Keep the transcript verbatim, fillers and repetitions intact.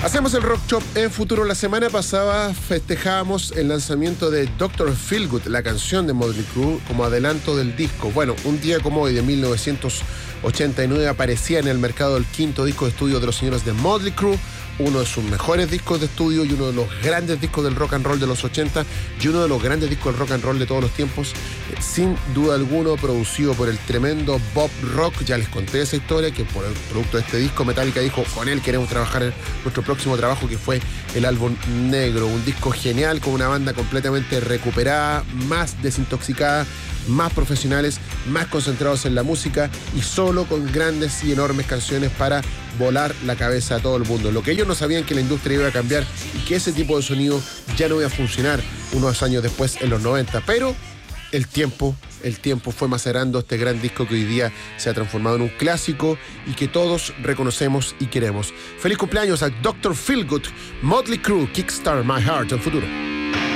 Hacemos el Rock Shop en Futuro. La semana pasada festejábamos el lanzamiento de doctor Feelgood, la canción de Mötley Crüe, como adelanto del disco. Bueno, un día como hoy de mil novecientos ochenta y nueve aparecía en el mercado el quinto disco de estudio de los señores de Mötley Crüe, uno de sus mejores discos de estudio y uno de los grandes discos del rock and roll de los ochenta y uno de los grandes discos del rock and roll de todos los tiempos, eh, sin duda alguno producido por el tremendo Bob Rock. Ya les conté esa historia, que por el producto de este disco Metallica dijo: con él queremos trabajar en nuestro próximo trabajo, que fue el álbum Negro, un disco genial con una banda completamente recuperada, más desintoxicada, más profesionales, más concentrados en la música y solo con grandes y enormes canciones para volar la cabeza a todo el mundo. Lo que ellos no sabían, que la industria iba a cambiar y que ese tipo de sonido ya no iba a funcionar unos años después, en los noventa, pero el tiempo, el tiempo fue macerando este gran disco que hoy día se ha transformado en un clásico y que todos reconocemos y queremos. Feliz cumpleaños a doctor Feelgood, Mötley Crüe, Kickstart My Heart en Futuro.